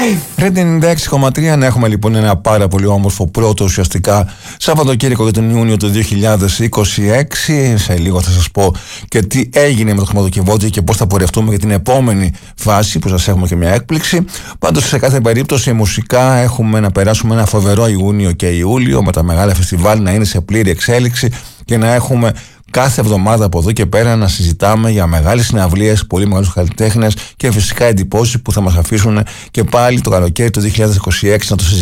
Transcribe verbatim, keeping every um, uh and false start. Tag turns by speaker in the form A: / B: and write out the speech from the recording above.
A: Red ενενήντα έξι κόμμα τρία, να έχουμε λοιπόν ένα πάρα πολύ όμορφο πρώτο ουσιαστικά Σαββατοκύριακο για τον Ιούνιο του δύο χιλιάδες είκοσι έξι. Σε λίγο θα σας πω και τι έγινε με το χρηματοκιβώτιο και πώς θα πορευτούμε για την επόμενη φάση, που σας έχουμε και μια έκπληξη. Πάντως σε κάθε περίπτωση μουσικά έχουμε να περάσουμε ένα φοβερό Ιούνιο και Ιούλιο, με τα μεγάλα φεστιβάλ να είναι σε πλήρη εξέλιξη και να έχουμε κάθε εβδομάδα από εδώ και πέρα να συζητάμε για μεγάλες συναυλίες, πολύ μεγάλους καλλιτέχνες και φυσικά εντυπώσεις που θα μας αφήσουν και πάλι το καλοκαίρι του δύο χιλιάδες είκοσι έξι να το συζητάμε.